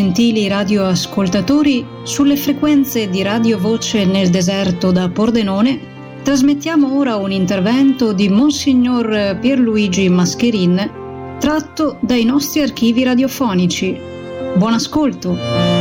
gentili radioascoltatori, sulle frequenze di Radio Voce nel deserto da Pordenone trasmettiamo ora un intervento di Monsignor Pierluigi Mascherin tratto dai nostri archivi radiofonici. Buon ascolto!